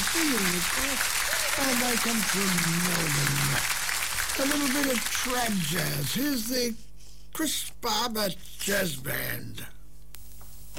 singing. And I come from Melbourne. A little bit of trad jazz. Here's the Chris Barber Jazz Band.